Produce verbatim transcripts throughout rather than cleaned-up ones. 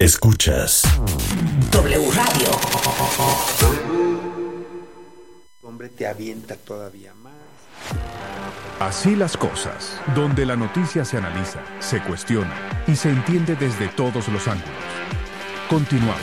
Escuchas W Radio. Hombre, te avienta todavía más. Así las cosas, donde la noticia se analiza, se cuestiona y se entiende desde todos los ángulos. Continuamos.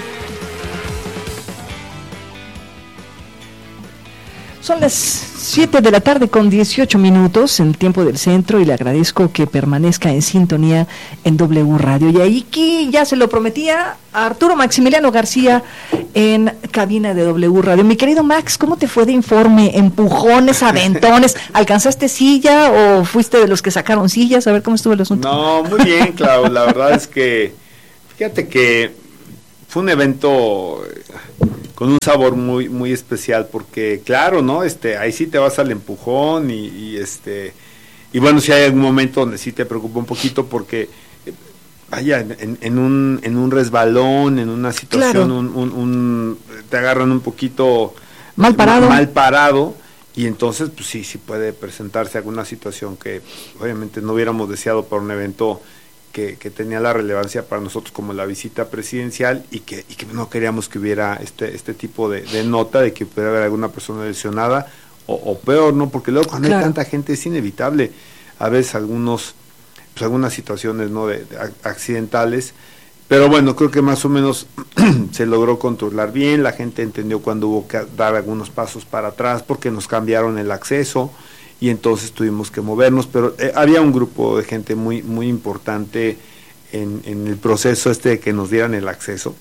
Son las siete de la tarde con dieciocho minutos en tiempo del centro y le agradezco que permanezca en sintonía en W Radio. Y ahí que ya se lo prometía a Arturo Maximiliano García en cabina de W Radio. Mi querido Max, ¿cómo te fue de informe? ¿Empujones, aventones? ¿Alcanzaste silla o fuiste de los que sacaron sillas? A ver cómo estuvo el asunto. No, muy bien, Clau. La verdad es que, fíjate que fue un evento con un sabor muy muy especial, porque claro, ¿no? Este, ahí sí te vas al empujón y, y este y bueno, si hay algún momento donde sí te preocupa un poquito porque vaya en, en un en un resbalón, en una situación, claro. un, un, un te agarran un poquito mal parado, mal parado y entonces pues sí sí puede presentarse alguna situación que obviamente no hubiéramos deseado para un evento Que, que tenía la relevancia para nosotros como la visita presidencial y que, y que no queríamos que hubiera este este tipo de, de nota de que pudiera haber alguna persona lesionada o, o peor, ¿no? Porque luego cuando claro. hay tanta gente es inevitable a veces algunos pues algunas situaciones, ¿no? de, de accidentales, pero bueno, creo que más o menos se logró controlar bien, la gente entendió cuando hubo que dar algunos pasos para atrás porque nos cambiaron el acceso y entonces tuvimos que movernos, pero eh, había un grupo de gente muy muy importante en, en el proceso este de que nos dieran el acceso,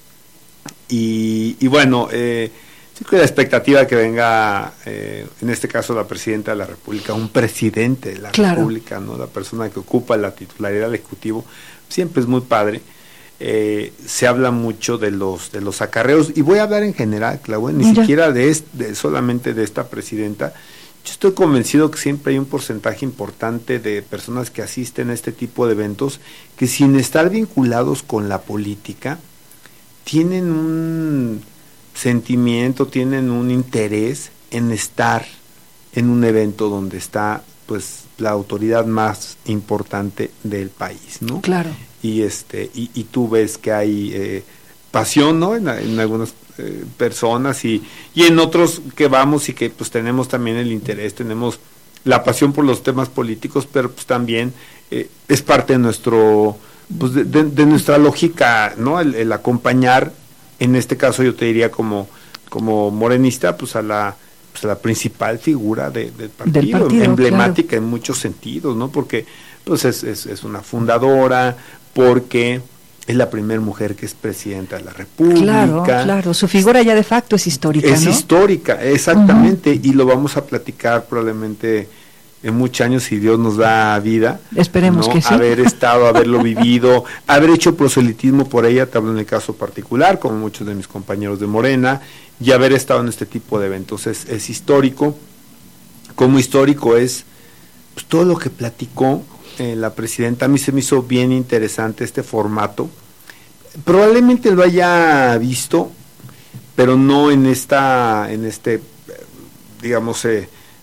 y, y bueno, eh, sí que la expectativa que venga, eh, en este caso la presidenta de la República, un presidente de la claro. República, ¿no? La persona que ocupa la titularidad del Ejecutivo, siempre es muy padre. Eh, se habla mucho de los de los acarreos, y voy a hablar en general, Clau, ni Mira. siquiera de, este, de solamente de esta presidenta. Yo estoy convencido que siempre hay un porcentaje importante de personas que asisten a este tipo de eventos que sin estar vinculados con la política tienen un sentimiento, tienen un interés en estar en un evento donde está pues la autoridad más importante del país, ¿no? Claro. Y este y, y tú ves que hay eh, pasión, ¿no? En, en algunos Eh, personas y, y en otros que vamos y que pues tenemos también el interés, tenemos la pasión por los temas políticos, pero pues también eh, es parte de nuestro pues de, de, de nuestra lógica, ¿no? El, el acompañar, en este caso yo te diría como como morenista, pues a la pues a la principal figura de, del, partido, del partido, emblemática claro. en muchos sentidos, ¿no? Porque pues es, es, es una fundadora, porque es la primera mujer que es presidenta de la República. Claro, claro, su figura ya de facto es histórica, Es ¿no? histórica, exactamente, uh-huh. y lo vamos a platicar probablemente en muchos años si Dios nos da vida. Esperemos ¿no? que sí. Haber estado, haberlo vivido, haber hecho proselitismo por ella, te hablo en el caso particular, como muchos de mis compañeros de Morena, y haber estado en este tipo de eventos. Es, es histórico, como histórico es pues, todo lo que platicó Eh, la presidenta. A mí se me hizo bien interesante este formato. Probablemente lo haya visto, pero no en esta, en este, digamos, eh,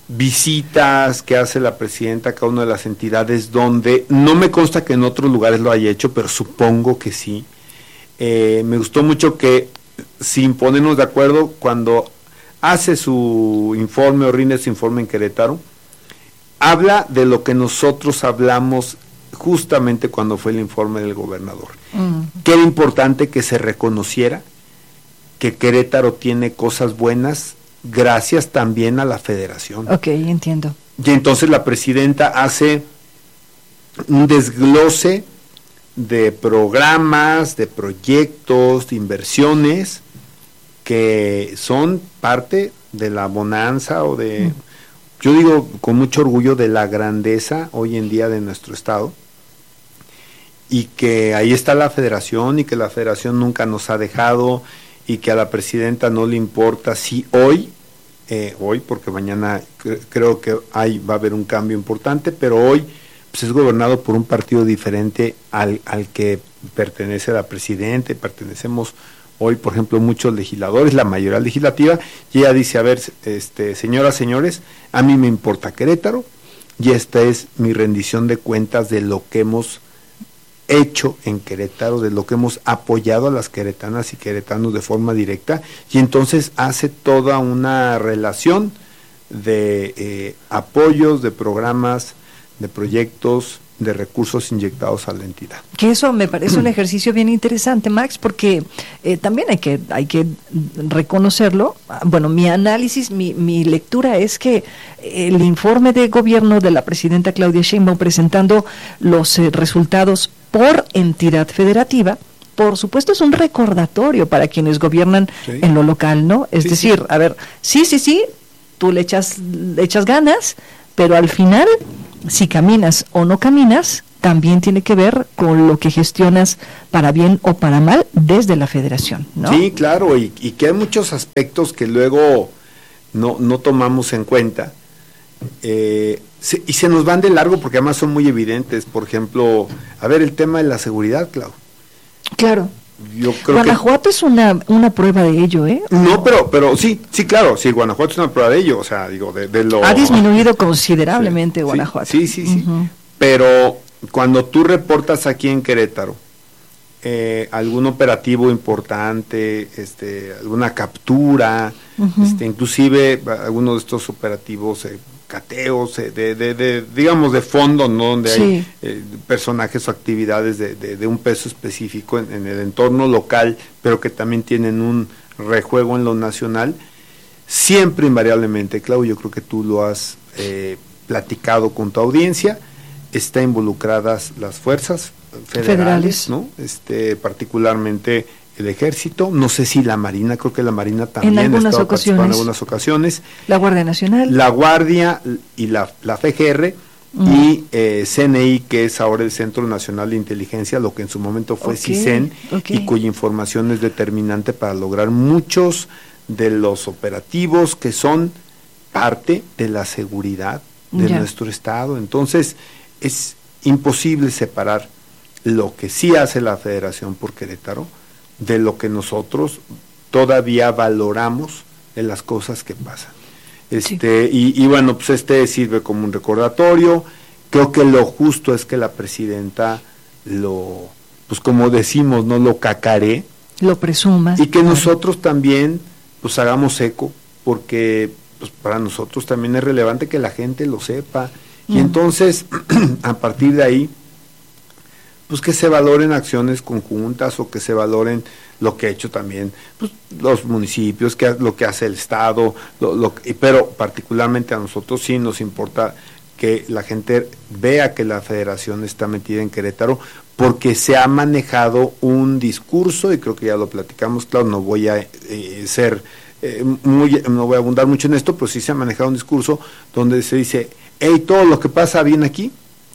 visitas que hace la presidenta a cada una de las entidades, donde no me consta que en otros lugares lo haya hecho, pero supongo que sí. Eh, me gustó mucho que, sin ponernos de acuerdo, cuando hace su informe o rinde su informe en Querétaro, habla de lo que nosotros hablamos justamente cuando fue el informe del gobernador, mm. que era importante que se reconociera que Querétaro tiene cosas buenas gracias también a la federación. Ok, entiendo. Y entonces la presidenta hace un desglose de programas, de proyectos, de inversiones que son parte de la bonanza o de... Mm. Yo digo con mucho orgullo de la grandeza hoy en día de nuestro estado, y que ahí está la federación y que la federación nunca nos ha dejado, y que a la presidenta no le importa si hoy, eh, hoy porque mañana cre- creo que hay, va a haber un cambio importante, pero hoy pues, es gobernado por un partido diferente al, al que pertenece la presidenta, pertenecemos hoy, por ejemplo, muchos legisladores, la mayoría legislativa, y ella dice, a ver, este, señoras, señores, a mí me importa Querétaro, y esta es mi rendición de cuentas de lo que hemos hecho en Querétaro, de lo que hemos apoyado a las queretanas y queretanos de forma directa, y entonces hace toda una relación de eh, apoyos, de programas, de proyectos, de recursos inyectados a la entidad. Que eso me parece un ejercicio bien interesante, Max, porque eh, también hay que hay que reconocerlo. Bueno, mi análisis, mi, mi lectura es que el informe de gobierno de la presidenta Claudia Sheinbaum presentando los eh, resultados por entidad federativa, por supuesto es un recordatorio para quienes gobiernan sí. en lo local, ¿no? Es sí, decir, sí. a ver, sí, sí, sí, tú le echas, le echas ganas, pero al final, si caminas o no caminas, también tiene que ver con lo que gestionas para bien o para mal desde la federación, ¿no? Sí, claro, y, y que hay muchos aspectos que luego no, no tomamos en cuenta, eh, se, y se nos van de largo porque además son muy evidentes. Por ejemplo, a ver, el tema de la seguridad, Clau. Claro. Yo creo Guanajuato que, es una una prueba de ello, ¿eh? No, pero pero sí, sí, claro, sí, Guanajuato es una prueba de ello, o sea, digo, de, de lo... Ha disminuido considerablemente sí, Guanajuato. Sí, sí, sí, uh-huh. sí, pero cuando tú reportas aquí en Querétaro eh, algún operativo importante, este, alguna captura, uh-huh. este, inclusive algunos de estos operativos... Eh, cateos, eh, de, de, de, digamos, de fondo, ¿no? Donde sí. hay eh, personajes o actividades de, de, de un peso específico en, en el entorno local, pero que también tienen un rejuego en lo nacional, siempre invariablemente, Clau, yo creo que tú lo has eh, platicado con tu audiencia, está involucradas las fuerzas federales, federales. ¿no? Este, particularmente el ejército, no sé si la Marina, creo que la Marina también en algunas ha estado ocasiones. en algunas ocasiones. La Guardia Nacional. La Guardia y la, la F G R uh-huh. y eh, C N I, que es ahora el Centro Nacional de Inteligencia, lo que en su momento fue okay. CISEN, okay. y cuya información es determinante para lograr muchos de los operativos que son parte de la seguridad de yeah. nuestro estado. Entonces, es imposible separar lo que sí hace la Federación por Querétaro de lo que nosotros todavía valoramos de las cosas que pasan. Este, sí. y, y bueno, pues este sirve como un recordatorio. Creo que lo justo es que la presidenta lo, pues como decimos, no lo cacaree, lo presuma, y que claro. nosotros también pues hagamos eco, porque pues para nosotros también es relevante que la gente lo sepa, mm. y entonces a partir de ahí pues que se valoren acciones conjuntas, o que se valoren lo que ha hecho también pues, los municipios, que lo que hace el Estado, lo, lo, pero particularmente a nosotros sí nos importa que la gente vea que la Federación está metida en Querétaro, porque se ha manejado un discurso, y creo que ya lo platicamos, claro, no voy a eh, ser eh, muy, no voy a abundar mucho en esto, pero sí se ha manejado un discurso donde se dice, hey, todo lo que pasa bien aquí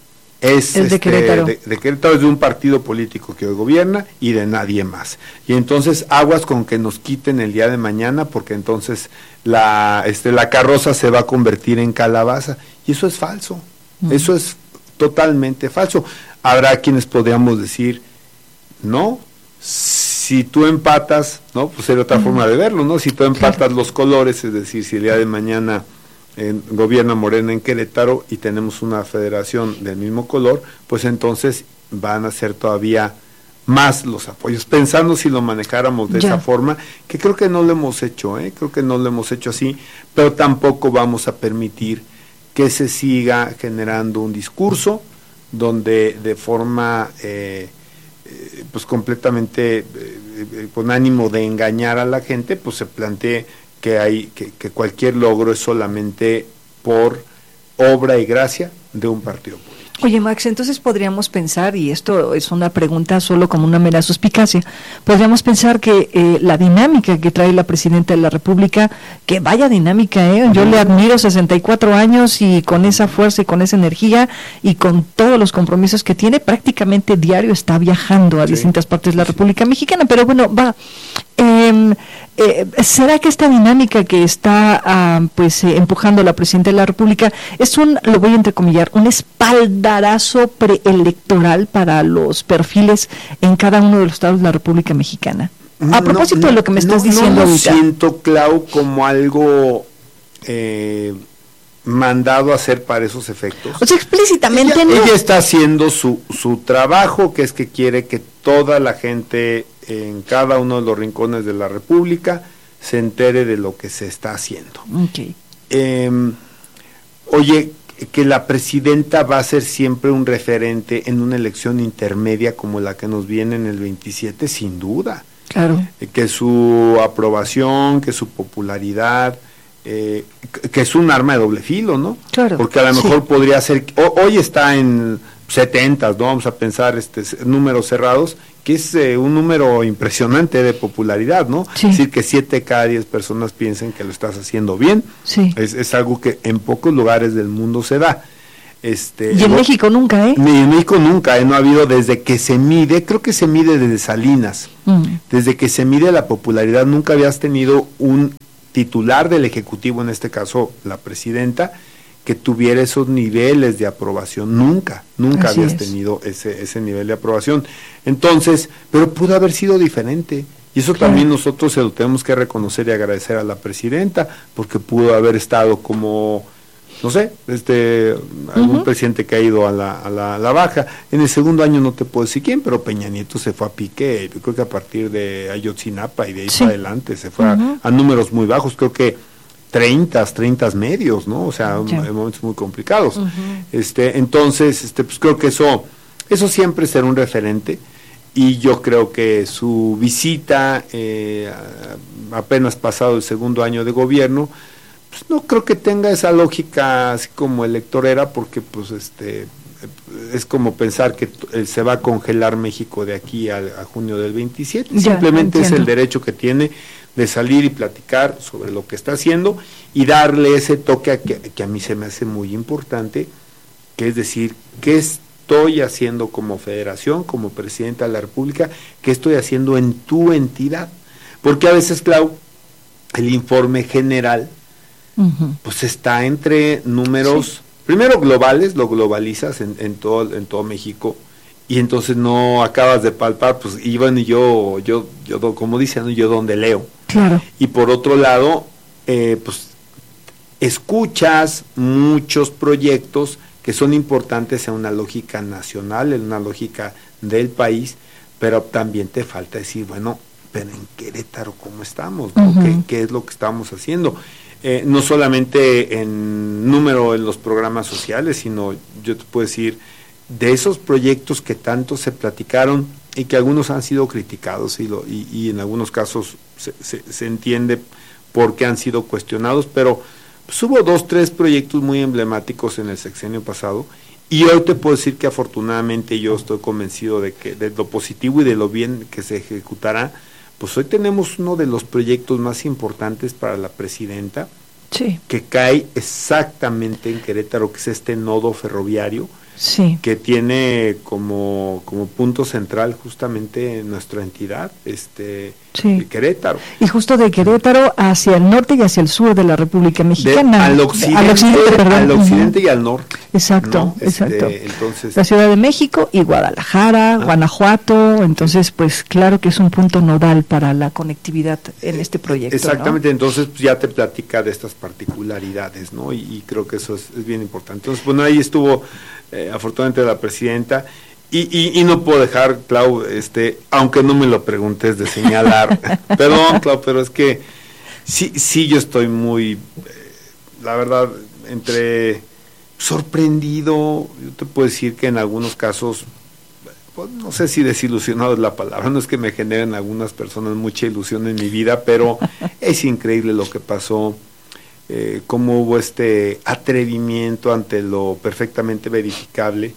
es de, este, Querétaro. De, de Querétaro, es de un partido político que hoy gobierna y de nadie más. Y entonces aguas con que nos quiten el día de mañana, porque entonces la este la carroza se va a convertir en calabaza, y eso es falso. Mm. Eso es totalmente falso. Habrá quienes podríamos decir, no, si tú empatas, no, pues sería otra mm. forma de verlo, ¿no? Si tú empatas claro. los colores, es decir, si el día de mañana En, gobierna Morena en Querétaro y tenemos una federación del mismo color, pues entonces van a ser todavía más los apoyos, pensando si lo manejáramos de ya. esa forma, que creo que no lo hemos hecho, ¿eh? creo que no lo hemos hecho así, pero tampoco vamos a permitir que se siga generando un discurso donde de forma eh, eh, pues completamente eh, con ánimo de engañar a la gente, pues se plantee que hay que, que cualquier logro es solamente por obra y gracia de un partido político. Oye, Max, entonces podríamos pensar, y esto es una pregunta solo como una mera suspicacia, podríamos pensar que eh, la dinámica que trae la presidenta de la República, que vaya dinámica, ¿eh? Yo le admiro, sesenta y cuatro años, y con esa fuerza y con esa energía y con todos los compromisos que tiene, prácticamente diario está viajando a sí. distintas partes de la República Mexicana, pero bueno, va... Eh, eh, ¿será que esta dinámica que está uh, pues eh, empujando la presidenta de la República es un, lo voy a entrecomillar, un espaldarazo preelectoral para los perfiles en cada uno de los estados de la República Mexicana? A no, propósito no, de lo que me estás no, diciendo no ahorita. No siento, Clau, como algo eh, mandado a hacer para esos efectos. O sea, explícitamente ella, no. ella está haciendo su, su trabajo, que es que quiere que toda la gente en cada uno de los rincones de la República se entere de lo que se está haciendo. Okay. Eh, oye, que la presidenta va a ser siempre un referente en una elección intermedia como la que nos viene en el veintisiete, sin duda. Claro. Eh, que su aprobación, que su popularidad, eh, que es un arma de doble filo, ¿no? Claro. Porque a lo mejor sí. podría ser, o, hoy está en setentas, ¿no? Vamos a pensar este números cerrados, que es eh, un número impresionante de popularidad, ¿no? Sí. Es decir, que siete de cada diez personas piensen que lo estás haciendo bien. Sí. Es, es algo que en pocos lugares del mundo se da. Este, y en lo, México nunca, ¿eh? En México nunca, ¿eh? No ha habido desde que se mide, creo que se mide desde Salinas, mm. desde que se mide la popularidad, nunca habías tenido un titular del Ejecutivo, en este caso la presidenta, que tuviera esos niveles de aprobación, nunca, nunca Así habías es. tenido ese, ese nivel de aprobación. Entonces, pero pudo haber sido diferente, y eso claro. también nosotros se lo tenemos que reconocer y agradecer a la presidenta, porque pudo haber estado como, no sé, este algún uh-huh. presidente que ha ido a la, a, la, a la baja. En el segundo año no te puedo decir quién, pero Peña Nieto se fue a pique, yo creo que a partir de Ayotzinapa y de ahí sí. para adelante, se fue uh-huh. a, a números muy bajos, creo que treinta, treinta medios, ¿no? O sea, yeah. en momentos muy complicados. Uh-huh. Este, entonces, este, pues creo que eso, eso siempre será un referente, y yo creo que su visita, eh, apenas pasado el segundo año de gobierno, pues no creo que tenga esa lógica así como electorera, porque pues este es como pensar que t- se va a congelar México de aquí a, a junio del veintisiete. Ya, simplemente entiendo. Es el derecho que tiene de salir y platicar sobre lo que está haciendo y darle ese toque a que, que a mí se me hace muy importante, que es decir, ¿qué estoy haciendo como federación, como presidenta de la República? ¿Qué estoy haciendo en tu entidad? Porque a veces, Clau, el informe general uh-huh. pues está entre números, sí. primero globales, lo globalizas en, en todo en todo México, y entonces no acabas de palpar, pues Iván y yo, yo, yo como dicen, yo donde leo. Claro. Y por otro lado, eh, pues escuchas muchos proyectos que son importantes en una lógica nacional, en una lógica del país, pero también te falta decir, bueno, pero en Querétaro, ¿cómo estamos? ¿No? Uh-huh. ¿Qué, ¿Qué es lo que estamos haciendo? Eh, no solamente en número en los programas sociales, sino yo te puedo decir, de esos proyectos que tanto se platicaron y que algunos han sido criticados y, lo, y, y en algunos casos se, se, se entiende por qué han sido cuestionados, pero pues hubo dos, tres proyectos muy emblemáticos en el sexenio pasado, y hoy te puedo decir que afortunadamente yo estoy convencido de que de lo positivo y de lo bien que se ejecutará. Pues hoy tenemos uno de los proyectos más importantes para la presidenta, sí. que cae exactamente en Querétaro, que es este nodo ferroviario, sí. que tiene como, como punto central justamente nuestra entidad, este sí. Querétaro. Y justo de Querétaro hacia el norte y hacia el sur de la República Mexicana. De, al occidente, al occidente, perdón. Al occidente uh-huh. y al norte. Exacto, ¿no? exacto. Este, entonces, la Ciudad de México y Guadalajara, ah. Guanajuato, entonces pues claro que es un punto nodal para la conectividad en este proyecto. Exactamente, ¿no? Entonces pues, ya te platica de estas particularidades, ¿no? Y, y creo que eso es, es bien importante. Entonces, bueno, ahí estuvo eh, afortunadamente la presidenta, y, y, y no puedo dejar, Clau, este, aunque no me lo preguntes, de señalar, perdón, Clau, pero es que sí, sí yo estoy muy, eh, la verdad, entre sorprendido, yo te puedo decir que en algunos casos, pues, no sé si desilusionado es la palabra, no es que me generen algunas personas mucha ilusión en mi vida, pero es increíble lo que pasó, eh, cómo hubo este atrevimiento ante lo perfectamente verificable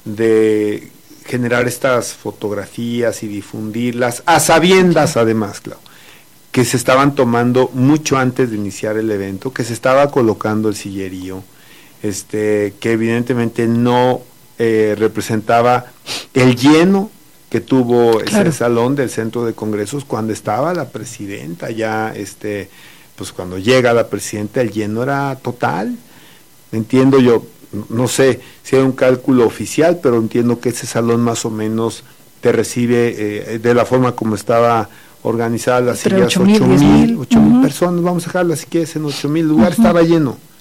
de generar estas fotografías y difundirlas, a sabiendas además, Clau, que se estaban tomando mucho antes de iniciar el evento, que se estaba colocando el sillerío, este, que evidentemente no eh, representaba el lleno que tuvo claro. ese salón del centro de congresos cuando estaba la presidenta, ya este, pues cuando llega la presidenta el lleno era total. Entiendo yo, no sé si era un cálculo oficial, pero entiendo que ese salón más o menos te recibe eh, de la forma como estaba organizada las sillas, ocho mil, ocho mil personas, vamos a dejarlas si quieres en ocho mil, el lugar uh-huh. estaba lleno.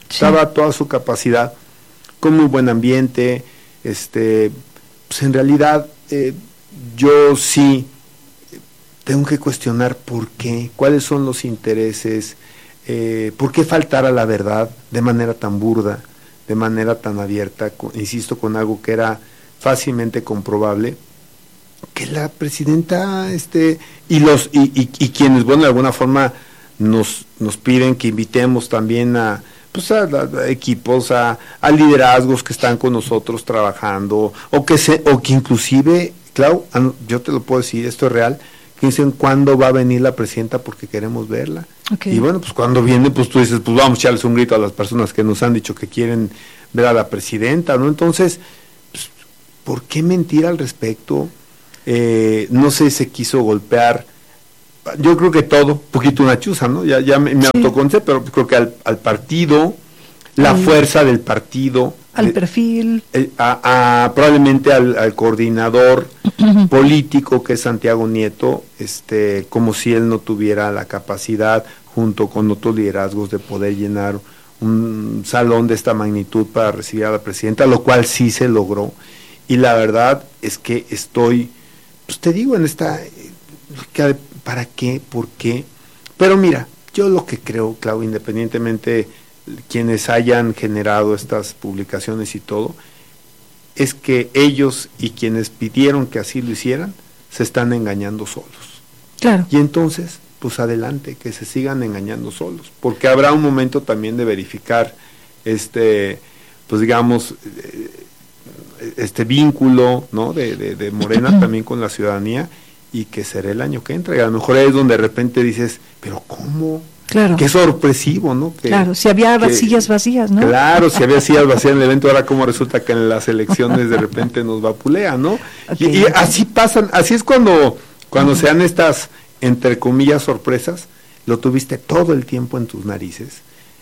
Sí. Estaba a toda su capacidad, con muy buen ambiente, este, pues en realidad eh, yo sí tengo que cuestionar por qué, cuáles son los intereses, eh, por qué faltar a la verdad de manera tan burda, de manera tan abierta, con, insisto, con algo que era fácilmente comprobable, que la presidenta este y los y, y, y quienes, bueno, de alguna forma nos nos piden que invitemos también a pues a, a, a equipos, a, a liderazgos que están con nosotros trabajando, o que se, o que inclusive, Clau, yo te lo puedo decir, esto es real, que dicen cuándo va a venir la presidenta porque queremos verla. Okay. Y bueno, pues cuando viene, pues tú dices, pues vamos a echarles un grito a las personas que nos han dicho que quieren ver a la presidenta, ¿no? Entonces, pues, ¿por qué mentir al respecto? Eh, no sé, se quiso golpear, yo creo que todo, un poquito una chuza, ¿no? Ya, ya me, me sí. autoconcé, pero creo que al, al partido, la al, fuerza del partido, al de, perfil, eh, a, a, probablemente al, al coordinador uh-huh. político que es Santiago Nieto, este, como si él no tuviera la capacidad, junto con otros liderazgos, de poder llenar un salón de esta magnitud para recibir a la presidenta, lo cual sí se logró. Y la verdad es que estoy, pues te digo, en esta, ¿para qué? ¿Por qué? Pero mira, yo lo que creo, Clau, independientemente quienes hayan generado estas publicaciones y todo, es que ellos y quienes pidieron que así lo hicieran, se están engañando solos. Claro. Y entonces, pues adelante, que se sigan engañando solos, porque habrá un momento también de verificar este, pues digamos, este vínculo, ¿no? de, de, de Morena también con la ciudadanía, y que será el año que entra, y a lo mejor es donde de repente dices, pero ¿cómo? Claro. Qué sorpresivo, ¿no? Que, claro, si había que, sillas vacías, ¿no? Claro, si había sillas vacías en el evento, ahora cómo resulta que en las elecciones de repente nos vapulea, ¿no? Okay, y, y okay. así pasan, así es cuando, cuando uh-huh. se dan estas, entre comillas, sorpresas, lo tuviste todo el tiempo en tus narices,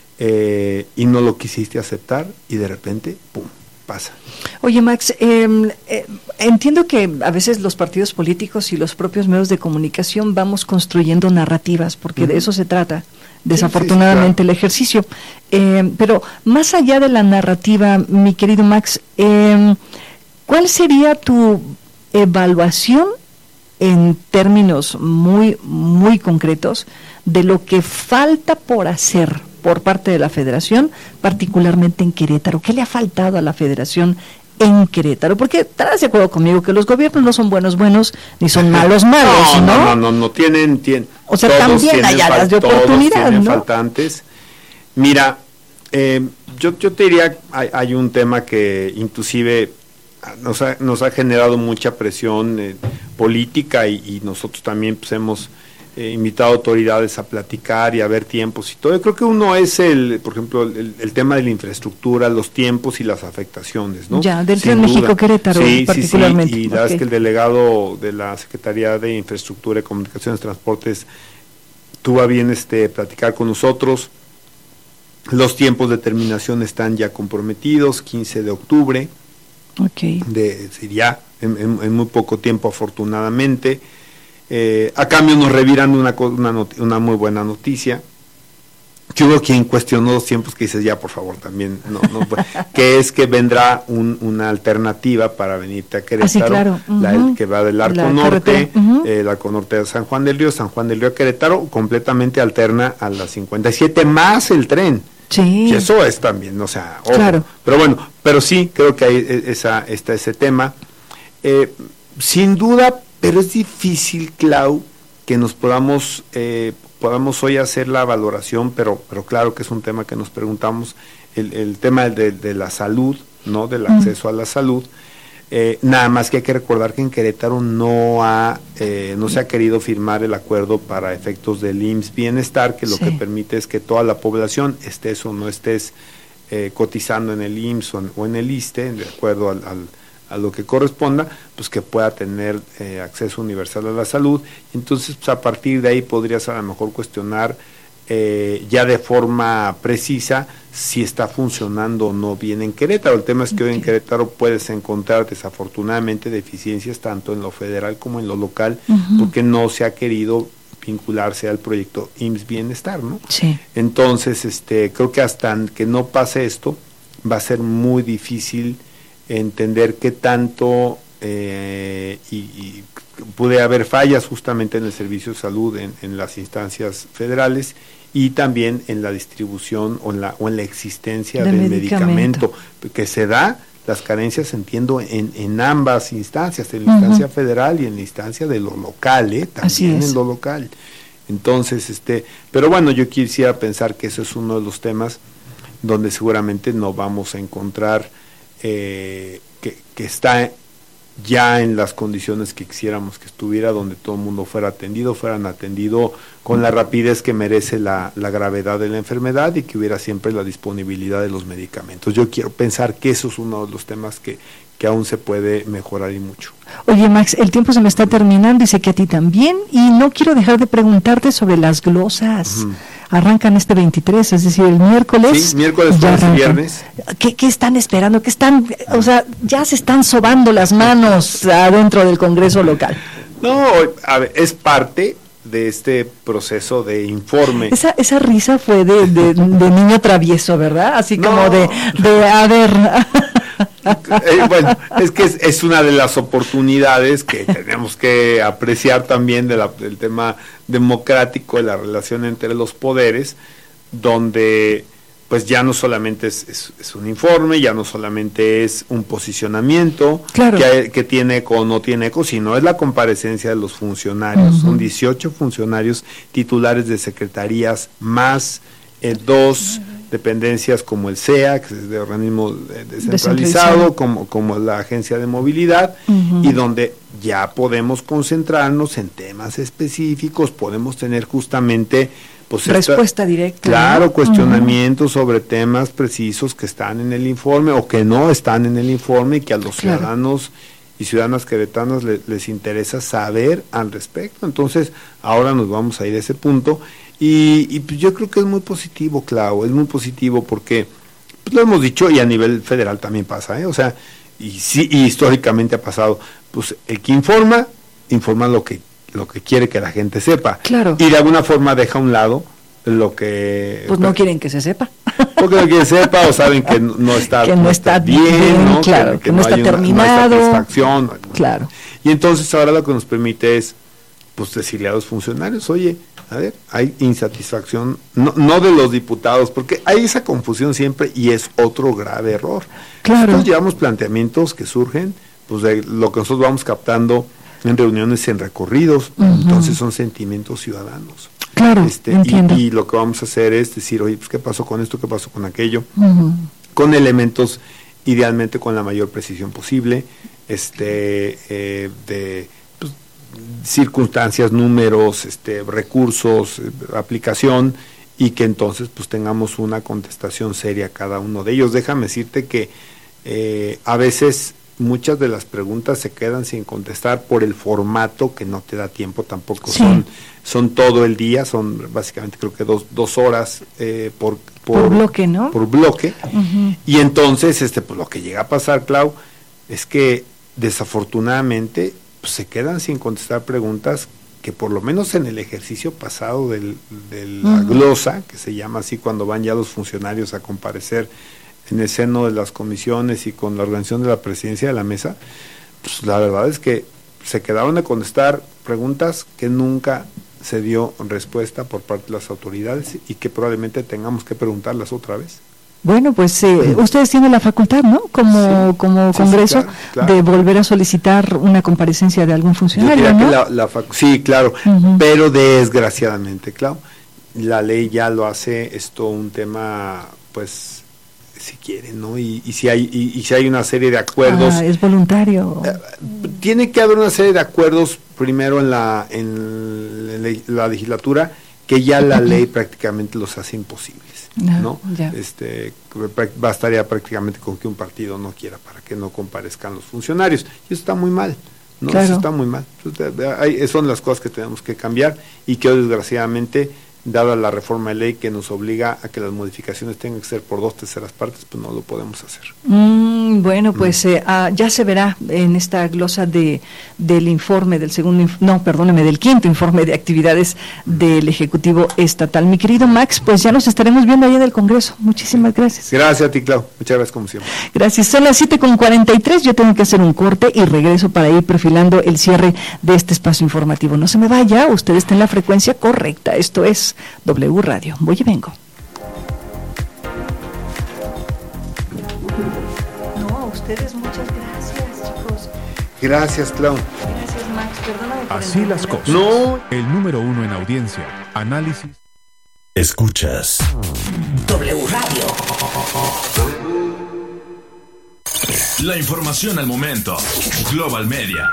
eh, y no lo quisiste aceptar, y de repente, ¡pum!, pasa. Oye, Max, eh, eh, entiendo que a veces los partidos políticos y los propios medios de comunicación vamos construyendo narrativas, porque uh-huh. de eso se trata, desafortunadamente, sí, sí, claro. el ejercicio. Eh, pero más allá de la narrativa, mi querido Max, eh, ¿cuál sería tu evaluación en términos muy, muy concretos de lo que falta por hacer por parte de la Federación, particularmente en Querétaro? ¿Qué le ha faltado a la Federación en Querétaro? Porque estarás de acuerdo conmigo que los gobiernos no son buenos buenos, ni son malos malos, ¿no? No, no, no, no tienen, tienen o sea, también hay áreas de oportunidad, ¿no? faltantes. Mira, eh, yo, yo te diría, hay, hay un tema que inclusive nos ha, nos ha generado mucha presión eh, política, y, y nosotros también pues hemos Eh, invitado a autoridades a platicar y a ver tiempos y todo. Yo creo que uno es el, por ejemplo, el, el tema de la infraestructura, los tiempos y las afectaciones, ¿no? Ya, del Tren México-Querétaro, sí, particularmente. Sí, sí, y la verdad okay. es que el delegado de la Secretaría de Infraestructura y Comunicaciones y Transportes tuvo a bien este, platicar con nosotros. Los tiempos de terminación están ya comprometidos, quince de octubre, okay. de, ya en, en, en muy poco tiempo, afortunadamente. Eh, a cambio nos reviran una, una, not- una muy buena noticia, que hubo quien cuestionó los tiempos, que dices, ya por favor también, no, no que es que vendrá un, una alternativa para venirte a Querétaro, ah, sí, claro. uh-huh. la, que va del Arco la Norte, uh-huh. eh, el Arco Norte de San Juan del Río, San Juan del Río a Querétaro, completamente alterna a la cincuenta y siete, más el tren. Sí. Y eso es también, o sea, ojo. Claro. Pero bueno, pero sí, creo que hay esa, está ese tema. Eh, sin duda, pero es difícil, Clau, que nos podamos eh, podamos hoy hacer la valoración, pero pero claro que es un tema que nos preguntamos, el, el tema de, de la salud, ¿no? Del acceso mm. a la salud. Eh, nada más que hay que recordar que en Querétaro no ha eh, no se ha querido firmar el acuerdo para efectos del I M S S Bienestar, que lo sí. que permite es que toda la población, estés o no estés eh, cotizando en el I M S S o en, o en el ISSSTE, de acuerdo al, al a lo que corresponda, pues que pueda tener eh, acceso universal a la salud. Entonces, pues a partir de ahí podrías a lo mejor cuestionar eh, ya de forma precisa si está funcionando o no bien en Querétaro. El tema es que okay. hoy en Querétaro puedes encontrar desafortunadamente deficiencias tanto en lo federal como en lo local, uh-huh. porque no se ha querido vincularse al proyecto I M S S Bienestar, ¿no? Sí. Entonces, este, creo que hasta que no pase esto, va a ser muy difícil entender qué tanto eh, y, y puede haber fallas justamente en el servicio de salud en, en las instancias federales y también en la distribución o en la, o en la existencia de del medicamento. medicamento, que se da las carencias, entiendo, en, en ambas instancias, en la uh-huh. instancia federal y en la instancia de lo local, ¿eh? También en lo local. Entonces, este, pero bueno, yo quisiera pensar que eso es uno de los temas donde seguramente no vamos a encontrar eh, que, que está ya en las condiciones que quisiéramos que estuviera, donde todo el mundo fuera atendido, fueran atendido con la rapidez que merece la, la gravedad de la enfermedad y que hubiera siempre la disponibilidad de los medicamentos. Yo quiero pensar que eso es uno de los temas que, que aún se puede mejorar y mucho. Oye, Max, el tiempo se me está terminando y sé que a ti también, y no quiero dejar de preguntarte sobre las glosas. Uh-huh. Arrancan este veintitrés, es decir, el miércoles. Sí, miércoles, jueves y viernes. ¿Qué, ¿Qué están esperando? ¿Qué están, o sea, ya se están sobando las manos adentro del Congreso local? No, a ver, es parte de este proceso de informe. Esa esa risa fue de, de, de niño travieso, ¿verdad? Así no. como de, de, a ver... Eh, bueno, es que es, es una de las oportunidades que tenemos que apreciar también de la, del tema democrático, de la relación entre los poderes, donde pues ya no solamente es, es, es un informe, ya no solamente es un posicionamiento claro. que, que tiene eco o no tiene eco, sino es la comparecencia de los funcionarios. Uh-huh. Son dieciocho funcionarios titulares de secretarías más eh, dos uh-huh. dependencias como el C E A, que es de organismo descentralizado, como, como la Agencia de Movilidad, uh-huh. y donde ya podemos concentrarnos en temas específicos, podemos tener justamente pues respuesta esta, directa. Claro, ¿no? Cuestionamientos uh-huh. sobre temas precisos que están en el informe o que no están en el informe y que a los claro. ciudadanos y ciudadanas queretanas le, les interesa saber al respecto. Entonces, ahora nos vamos a ir a ese punto. Y, y pues yo creo que es muy positivo, Clau, es muy positivo porque pues lo hemos dicho y a nivel federal también pasa, ¿eh? O sea, y sí, y históricamente ha pasado, pues el que informa, informa lo que lo que quiere que la gente sepa. Claro. Y de alguna forma deja a un lado lo que... Pues no quieren que se sepa. Porque no quieren que sepa o saben que no está, que no, no está bien, bien ¿no? claro, que, que, que no, no está terminado. Una, no hay satisfacción. Claro. Y entonces ahora lo que nos permite es pues decirle a los funcionarios, oye, a ver, hay insatisfacción, no, no de los diputados, porque hay esa confusión siempre y es otro grave error. Claro. Nosotros llevamos planteamientos que surgen, pues de lo que nosotros vamos captando en reuniones, en recorridos, uh-huh. entonces son sentimientos ciudadanos. Claro, este, entiendo. Y, y lo que vamos a hacer es decir, oye, pues qué pasó con esto, qué pasó con aquello, uh-huh. con elementos, idealmente con la mayor precisión posible, este, eh, de pues, circunstancias, números, este, recursos, eh, aplicación, y que entonces pues tengamos una contestación seria a cada uno de ellos. Déjame decirte que eh, a veces muchas de las preguntas se quedan sin contestar por el formato que no te da tiempo tampoco, sí. son son todo el día, son básicamente creo que dos, dos horas eh, por, por, por bloque, ¿no? Por bloque, uh-huh. y entonces este pues lo que llega a pasar, Clau, es que desafortunadamente pues, se quedan sin contestar preguntas que por lo menos en el ejercicio pasado del, de la uh-huh. glosa, que se llama así cuando van ya los funcionarios a comparecer en el seno de las comisiones y con la organización de la presidencia de la mesa, pues la verdad es que se quedaron a contestar preguntas que nunca se dio respuesta por parte de las autoridades y que probablemente tengamos que preguntarlas otra vez. Bueno, pues eh, ustedes tienen la facultad, ¿no? Como sí, como sí, Congreso, sí, claro, claro. de volver a solicitar una comparecencia de algún funcionario, ¿no? Que la, la fac- sí, claro, uh-huh. pero desgraciadamente, claro, la ley ya lo hace esto un tema, pues, si quieren, ¿no? Y, y si hay y, y si hay una serie de acuerdos, ah, es voluntario. Eh, tiene que haber una serie de acuerdos primero en la en la, la legislatura que ya la ley prácticamente los hace imposibles, no, ¿no? Ya. Este bastaría prácticamente con que un partido no quiera para que no comparezcan los funcionarios. Y eso está muy mal, ¿no? Claro. Eso está muy mal. Hay, son las cosas que tenemos que cambiar y que hoy desgraciadamente, dada la reforma de ley que nos obliga a que las modificaciones tengan que ser por dos terceras partes, pues no lo podemos hacer. Mm, Mm, bueno, pues eh, ah, ya se verá en esta glosa de del informe del segundo, inf- no, perdóneme, del quinto informe de actividades del Ejecutivo Estatal. Mi querido Max, pues ya nos estaremos viendo allá en el Congreso. Muchísimas gracias. Gracias a ti, Clau. Muchas gracias como siempre. Gracias. Son las siete con cuarenta y tres. Yo tengo que hacer un corte y regreso para ir perfilando el cierre de este espacio informativo. No se me vaya, usted está en la frecuencia correcta. Esto es W Radio. Voy y vengo. No, a ustedes muchas gracias, chicos. Gracias, Clau. Gracias, Max. Perdóname por Así el- las cosas. No. El número uno en audiencia, análisis. Escuchas W Radio. La información al momento. Global Media.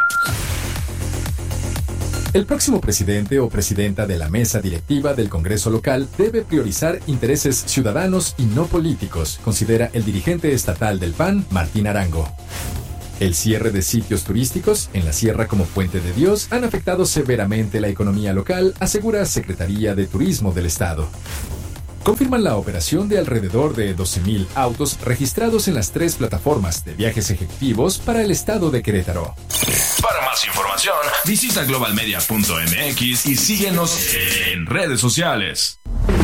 El próximo presidente o presidenta de la mesa directiva del Congreso local debe priorizar intereses ciudadanos y no políticos, considera el dirigente estatal del P A N, Martín Arango. El cierre de sitios turísticos en la sierra como Puente de Dios han afectado severamente la economía local, asegura Secretaría de Turismo del Estado. Confirman la operación de alrededor de doce mil autos registrados en las tres plataformas de viajes ejecutivos para el estado de Querétaro. Para más información, visita global media punto m x y síguenos en redes sociales.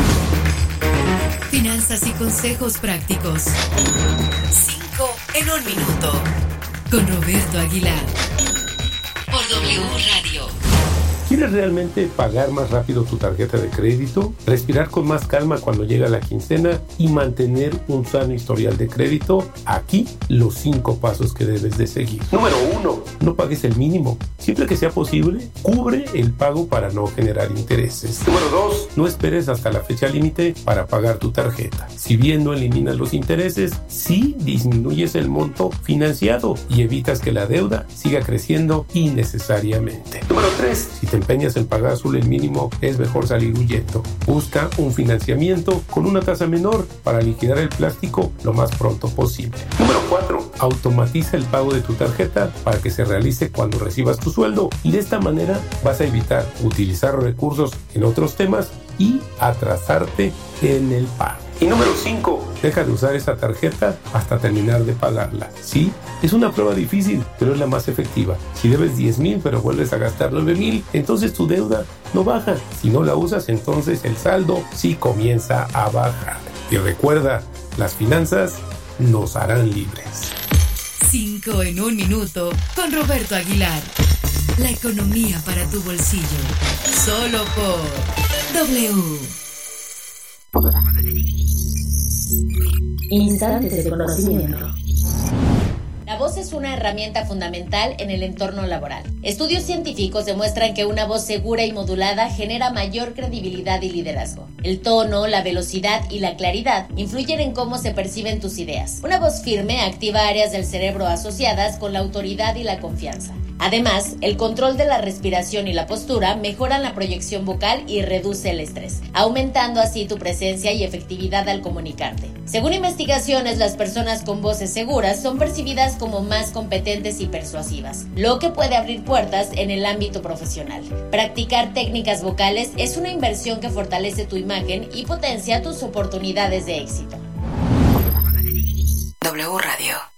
Finanzas y consejos prácticos. Cinco en un minuto. Con Roberto Aguilar. Por W Radio. ¿Quieres realmente pagar más rápido tu tarjeta de crédito? ¿Respirar con más calma cuando llega la quincena? ¿Y mantener un sano historial de crédito? Aquí los cinco pasos que debes de seguir. Número uno, no pagues el mínimo. Siempre que sea posible, cubre el pago para no generar intereses. Número dos, no esperes hasta la fecha límite para pagar tu tarjeta. Si bien no eliminas los intereses, sí disminuyes el monto financiado y evitas que la deuda siga creciendo innecesariamente. Número tres, si te empeñas en pagar solo el mínimo, es mejor salir huyendo. Busca un financiamiento con una tasa menor para liquidar el plástico lo más pronto posible. Número cuatro, automatiza el pago de tu tarjeta para que se realice cuando recibas tu sueldo y de esta manera vas a evitar utilizar recursos en otros temas y atrasarte en el pago. Y número cinco, deja de usar esa tarjeta hasta terminar de pagarla. Sí, es una prueba difícil, pero es la más efectiva. Si debes diez mil pero vuelves a gastar nueve mil, entonces tu deuda no baja. Si no la usas, entonces el saldo sí comienza a bajar. Y recuerda, las finanzas nos harán libres. Cinco en un minuto con Roberto Aguilar. La economía para tu bolsillo. Solo por W. Instantes de conocimiento. La voz es una herramienta fundamental en el entorno laboral. Estudios científicos demuestran que una voz segura y modulada genera mayor credibilidad y liderazgo. El tono, la velocidad y la claridad influyen en cómo se perciben tus ideas. Una voz firme activa áreas del cerebro asociadas con la autoridad y la confianza. Además, el control de la respiración y la postura mejoran la proyección vocal y reduce el estrés, aumentando así tu presencia y efectividad al comunicarte. Según investigaciones, las personas con voces seguras son percibidas como más competentes y persuasivas, lo que puede abrir puertas en el ámbito profesional. Practicar técnicas vocales es una inversión que fortalece tu imagen y potencia tus oportunidades de éxito. W Radio.